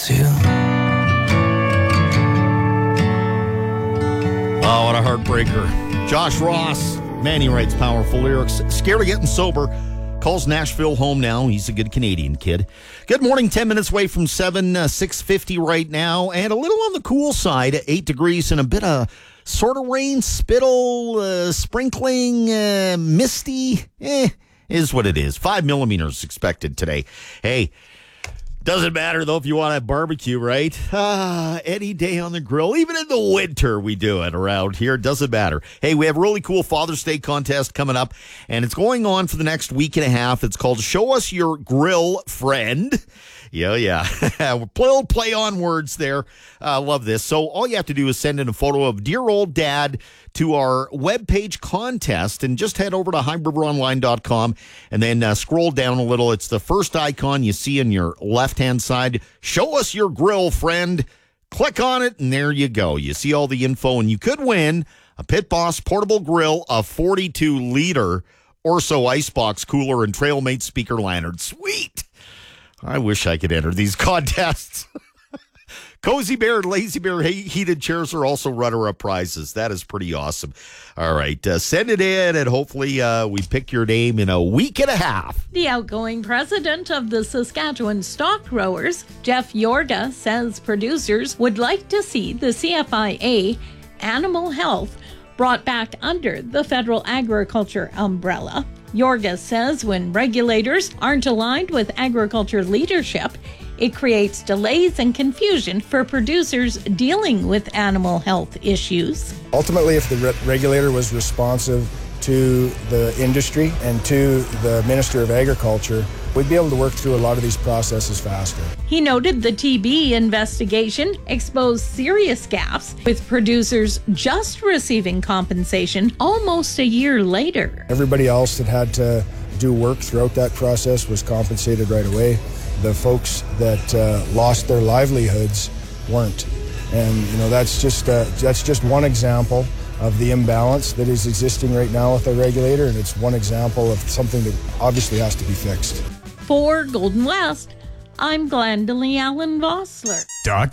too. Oh, what a heartbreaker. Josh Ross, man, he writes powerful lyrics. Scared of getting sober. Calls Nashville home now. He's a good Canadian kid. Good morning, 10 minutes away from 7, 6:50 right now. And a little on the cool side, 8 degrees and a bit of sort of rain, spittle, sprinkling, misty. Is what it is. 5 millimeters expected today. Hey, doesn't matter, though, if you want to have barbecue, right? Any day on the grill. Even in the winter, we do it around here. Doesn't matter. Hey, we have a really cool Father's Day contest coming up, and it's going on for the next week and a half. It's called Show Us Your Grill Friend. Yeah. Little play on words there. Love this. So all you have to do is send in a photo of dear old dad to our webpage contest and just head over to highriveronline.com and then scroll down a little. It's the first icon you see on your left-hand side. Show us your grill, friend. Click on it, and there you go. You see all the info, and you could win a Pit Boss portable grill, a 42-liter Orso Icebox cooler, and Trailmate speaker lantern. Sweet! I wish I could enter these contests. Cozy Bear and Lazy Bear heated chairs are also runner-up prizes. That is pretty awesome. All right, send it in, and hopefully we pick your name in a week and a half. The outgoing president of the Saskatchewan Stock Growers, Jeff Yorga, says producers would like to see the CFIA animal health brought back under the federal agriculture umbrella. Yorga says when regulators aren't aligned with agriculture leadership, it creates delays and confusion for producers dealing with animal health issues. Ultimately, if the regulator was responsive to the industry and to the Minister of Agriculture, we'd be able to work through a lot of these processes faster. He noted the TB investigation exposed serious gaps, with producers just receiving compensation almost a year later. Everybody else that had to do work throughout that process was compensated right away. The folks that lost their livelihoods weren't. And that's just one example of the imbalance that is existing right now with our regulator, and it's one example of something that obviously has to be fixed. For Golden West, I'm Glendalee Allen Vossler. Duck.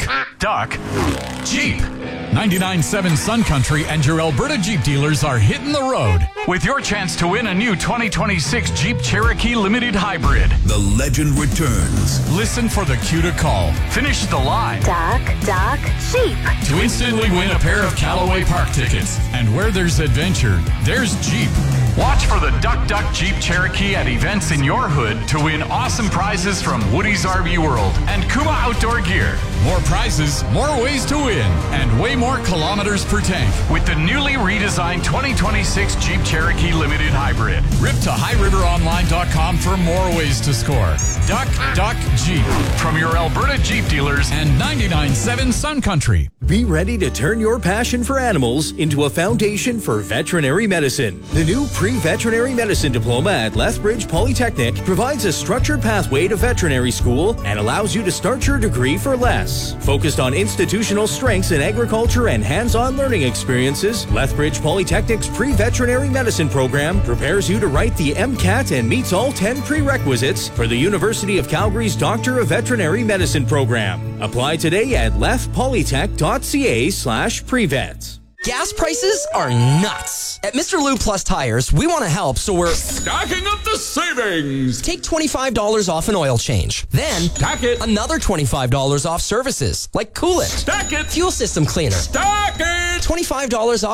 Jeep. 99.7 Sun Country and your Alberta Jeep dealers are hitting the road with your chance to win a new 2026 Jeep Cherokee Limited Hybrid. The legend returns. Listen for the cue to call. Finish the line. Duck, Jeep. To instantly win a pair of Callaway Park tickets. And where there's adventure, there's Jeep. Watch for the Duck Jeep Cherokee at events in your hood to win awesome prizes from Woody's RV World and Kuma Outdoor Gear. More prizes, more ways to win, and way more kilometers per tank with the newly redesigned 2026 Jeep Cherokee Limited Hybrid. Rip to highriveronline.com for more ways to score. Duck Jeep from your Alberta Jeep dealers and 99.7 Sun Country. Be ready to turn your passion for animals into a foundation for veterinary medicine. The new pre-veterinary medicine diploma at Lethbridge Polytechnic provides a structured pathway to veterinary school and allows you to start your degree for less. Focused on institutional strengths in agriculture and hands-on learning experiences, Lethbridge Polytechnic's pre-veterinary medicine program prepares you to write the MCAT and meets all 10 prerequisites for the University of Calgary's Doctor of Veterinary Medicine program. Apply today at lethpolytech.ca/prevet. Gas prices are nuts. At Mr. Lube Plus Tires, we want to help, so we're stacking up the savings. Take $25 off an oil change. Then, stack it. Another $25 off services, like coolant. Stack it. Fuel system cleaner. Stack it. $25 off